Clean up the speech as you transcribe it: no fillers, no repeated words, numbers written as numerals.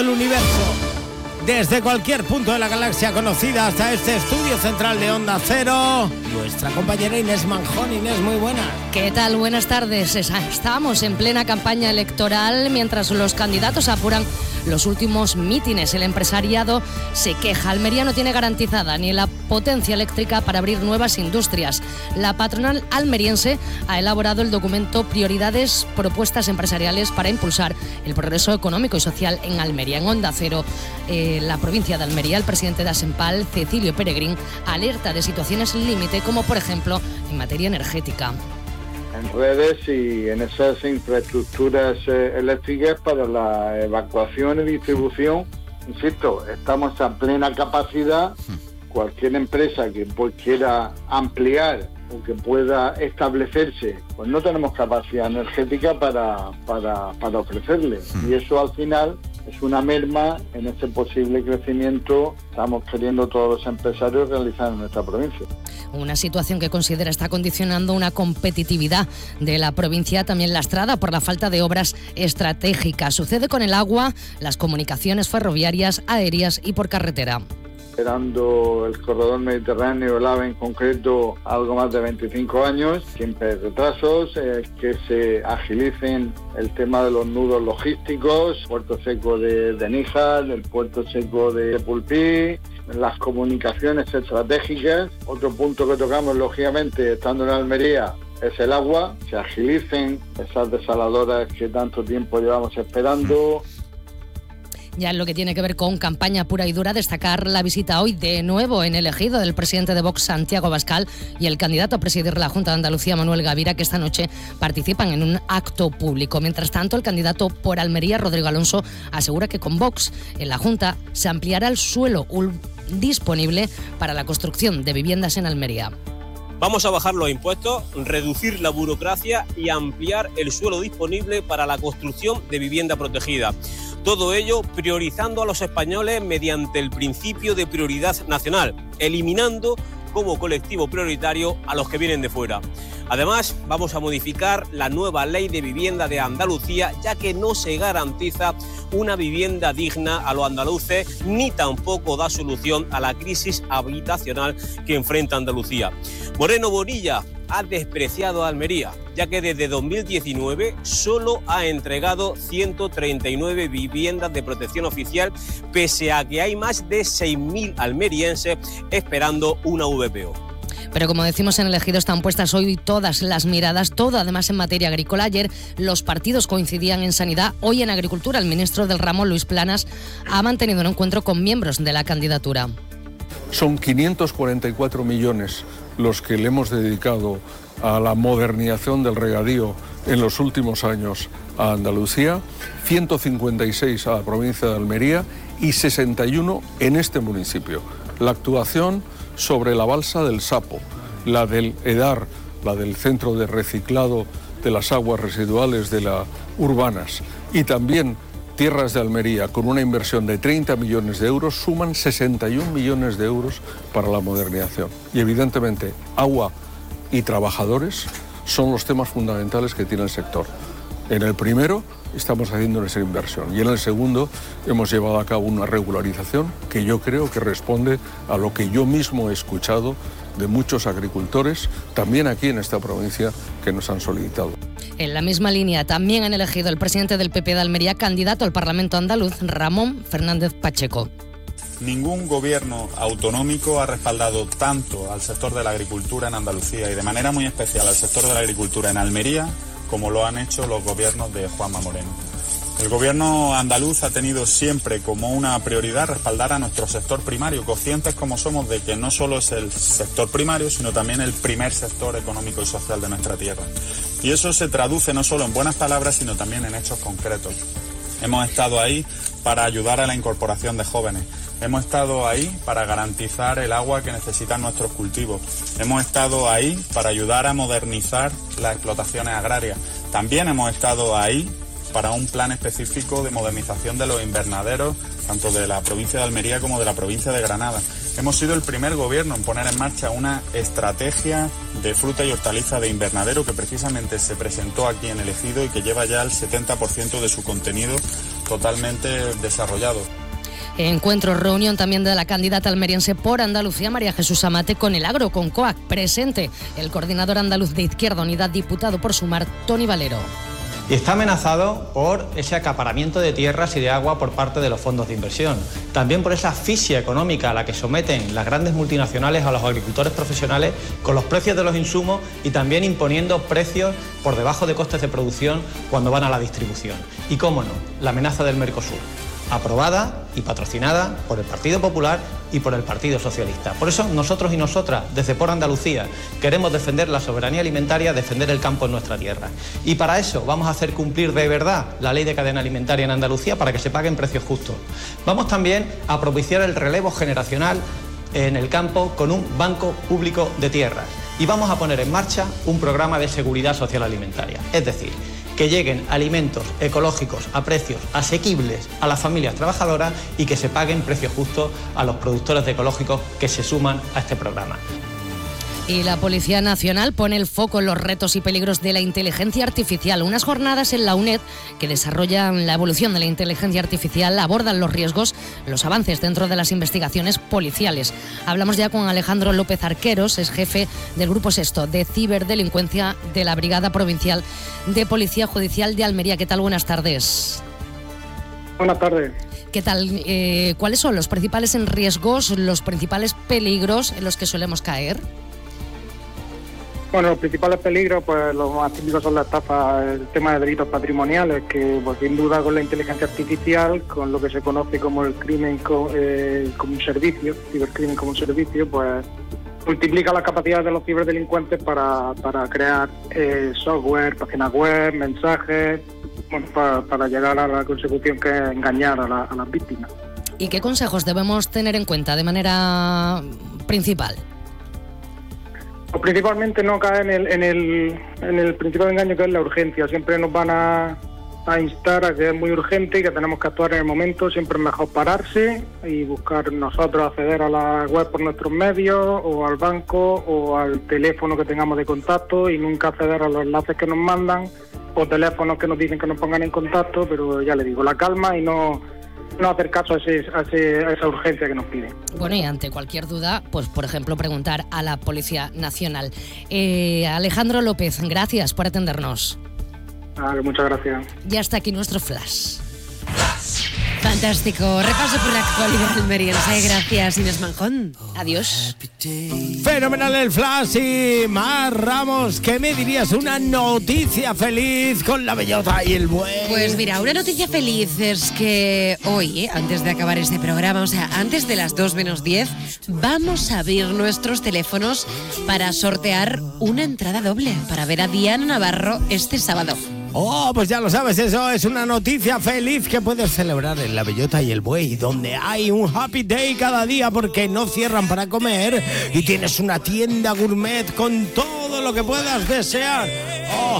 El universo, desde cualquier punto de la galaxia conocida hasta este estudio central de Onda Cero, nuestra compañera Inés Manjón. Inés, muy buenas. ¿Qué tal? Buenas tardes. Estamos en plena campaña electoral mientras los candidatos apuran los últimos mítines. El empresariado se queja. Almería no tiene garantizada ni la potencia eléctrica para abrir nuevas industrias. La patronal almeriense ha elaborado el documento Prioridades, propuestas empresariales para impulsar el progreso económico y social en Almería. En Onda Cero, la provincia de Almería, el presidente de Asempal, Cecilio Peregrín, alerta de situaciones límite, como por ejemplo en materia energética. En redes y en esas infraestructuras eléctricas para la evacuación y distribución. Insisto, estamos a plena capacidad. Cualquier empresa que quiera ampliar o que pueda establecerse, pues no tenemos capacidad energética para ofrecerle. Y eso al final es una merma en ese posible crecimiento que estamos queriendo todos los empresarios realizar en nuestra provincia. Una situación que considera está condicionando una competitividad de la provincia también lastrada por la falta de obras estratégicas. Sucede con el agua, las comunicaciones ferroviarias, aéreas y por carretera. Esperando el corredor mediterráneo, el AVE en concreto, algo más de 25 años, siempre hay retrasos, que se agilicen el tema de los nudos logísticos, Puerto Seco de Níjar, el Puerto Seco de Pulpí, las comunicaciones estratégicas. Otro punto que tocamos, lógicamente, estando en Almería, es el agua, se agilicen esas desaladoras que tanto tiempo llevamos esperando. Ya en lo que tiene que ver con campaña pura y dura, destacar la visita hoy de nuevo en el Ejido del presidente de Vox, Santiago Abascal, y el candidato a presidir la Junta de Andalucía, Manuel Gavira, que esta noche participan en un acto público. Mientras tanto, el candidato por Almería, Rodrigo Alonso, asegura que con Vox en la Junta se ampliará el suelo disponible para la construcción de viviendas en Almería. Vamos a bajar los impuestos, reducir la burocracia y ampliar el suelo disponible para la construcción de vivienda protegida. Todo ello priorizando a los españoles mediante el principio de prioridad nacional, eliminando como colectivo prioritario a los que vienen de fuera. Además, vamos a modificar la nueva ley de vivienda de Andalucía, ya que no se garantiza una vivienda digna a los andaluces, ni tampoco da solución a la crisis habitacional que enfrenta Andalucía. Moreno Bonilla ha despreciado a Almería, ya que desde 2019 solo ha entregado 139 viviendas de protección oficial, pese a que hay más de 6.000 almerienses esperando una VPO. Pero como decimos en el Ejido, están puestas hoy todas las miradas, todo además en materia agrícola. Ayer los partidos coincidían en sanidad, hoy en agricultura. El ministro del ramo, Luis Planas, ha mantenido un encuentro con miembros de la candidatura. Son 544 millones los que le hemos dedicado a la modernización del regadío en los últimos años a Andalucía, 156 a la provincia de Almería y 61 en este municipio. La actuación sobre la balsa del Sapo, la del EDAR, la del Centro de Reciclado de las Aguas Residuales de las Urbanas, y también Tierras de Almería, con una inversión de 30 millones de euros, suman 61 millones de euros para la modernización. Y evidentemente, agua y trabajadores son los temas fundamentales que tiene el sector. En el primero estamos haciendo esa inversión y en el segundo hemos llevado a cabo una regularización que yo creo que responde a lo que yo mismo he escuchado de muchos agricultores, también aquí en esta provincia, que nos han solicitado. En la misma línea, también han elegido el presidente del PP de Almería, candidato al Parlamento andaluz, Ramón Fernández Pacheco. Ningún gobierno autonómico ha respaldado tanto al sector de la agricultura en Andalucía y de manera muy especial al sector de la agricultura en Almería como lo han hecho los gobiernos de Juanma Moreno. El gobierno andaluz ha tenido siempre como una prioridad respaldar a nuestro sector primario, conscientes como somos de que no solo es el sector primario, sino también el primer sector económico y social de nuestra tierra. Y eso se traduce no solo en buenas palabras, sino también en hechos concretos. Hemos estado ahí para ayudar a la incorporación de jóvenes. Hemos estado ahí para garantizar el agua que necesitan nuestros cultivos. Hemos estado ahí para ayudar a modernizar las explotaciones agrarias. También hemos estado ahí para un plan específico de modernización de los invernaderos, tanto de la provincia de Almería como de la provincia de Granada. Hemos sido el primer gobierno en poner en marcha una estrategia de fruta y hortaliza de invernadero que precisamente se presentó aquí en el Ejido y que lleva ya el 70% de su contenido totalmente desarrollado. Encuentro, reunión también de la candidata almeriense por Andalucía, María Jesús Amate, con el agro, con COAC. Presente el coordinador andaluz de Izquierda Unida, diputado por Sumar, Toni Valero. Y está amenazado por ese acaparamiento de tierras y de agua por parte de los fondos de inversión. También por esa asfixia económica a la que someten las grandes multinacionales a los agricultores profesionales con los precios de los insumos y también imponiendo precios por debajo de costes de producción cuando van a la distribución. Y cómo no, la amenaza del Mercosur, aprobada y patrocinada por el Partido Popular y por el Partido Socialista. Por eso nosotros y nosotras, desde Por Andalucía, queremos defender la soberanía alimentaria, defender el campo en nuestra tierra. Y para eso vamos a hacer cumplir de verdad la ley de cadena alimentaria en Andalucía para que se paguen precios justos. Vamos también a propiciar el relevo generacional en el campo con un banco público de tierras. Y vamos a poner en marcha un programa de seguridad social alimentaria. Es decir, que lleguen alimentos ecológicos a precios asequibles a las familias trabajadoras y que se paguen precios justos a los productores de ecológicos que se suman a este programa. Y la Policía Nacional pone el foco en los retos y peligros de la inteligencia artificial. Unas jornadas en la UNED que desarrollan la evolución de la inteligencia artificial, abordan los riesgos, los avances dentro de las investigaciones policiales. Hablamos ya con Alejandro López Arqueros, es jefe del Grupo Sexto de Ciberdelincuencia de la Brigada Provincial de Policía Judicial de Almería. ¿Qué tal? Buenas tardes. Buenas tardes. ¿Qué tal? ¿Cuáles son los principales riesgos, los principales peligros en los que solemos caer? Bueno, los principales peligros, pues los más típicos son la estafa, el tema de delitos patrimoniales, que pues sin duda con la inteligencia artificial, con lo que se conoce como el crimen como un servicio, cibercrimen como un servicio, pues multiplica las capacidades de los ciberdelincuentes para crear software, páginas web, mensajes, bueno, para llegar a la consecución que es engañar a las víctimas. ¿Y qué consejos debemos tener en cuenta de manera principal? Pues principalmente no caer en el principal engaño, que es la urgencia. Siempre nos van a instar a que es muy urgente y que tenemos que actuar en el momento. Siempre es mejor pararse y buscar nosotros acceder a la web por nuestros medios, o al banco, o al teléfono que tengamos de contacto, y nunca acceder a los enlaces que nos mandan o teléfonos que nos dicen que nos pongan en contacto. Pero ya le digo, la calma y no hacer caso a esa urgencia que nos piden. Bueno, y ante cualquier duda, pues por ejemplo, preguntar a la Policía Nacional. Alejandro López, gracias por atendernos. Muchas gracias. Ya está aquí nuestro flash. Fantástico. Repaso por la actualidad almeriense. Gracias, Inés Manjón. Adiós. Fenomenal el flash. Y Mar Ramos, ¿qué me dirías? Una noticia feliz con la bellota y el buey. Pues mira, una noticia feliz es que hoy, antes de acabar este programa, o sea, antes de las 2 menos 10, vamos a abrir nuestros teléfonos para sortear una entrada doble para ver a Diana Navarro este sábado. Oh, pues ya lo sabes, eso es una noticia feliz que puedes celebrar en La Bellota y el Buey, donde hay un happy day cada día porque no cierran para comer y tienes una tienda gourmet con todo lo que puedas desear. Oh,